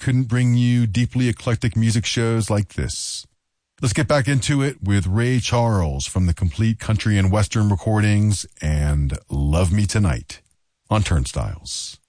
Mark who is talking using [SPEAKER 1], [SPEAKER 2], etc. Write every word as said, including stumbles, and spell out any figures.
[SPEAKER 1] couldn't bring you deeply eclectic music shows like this. Let's get back into it with Ray Charles from the Complete Country and Western Recordings and Love Me Tonight on Turnstiles.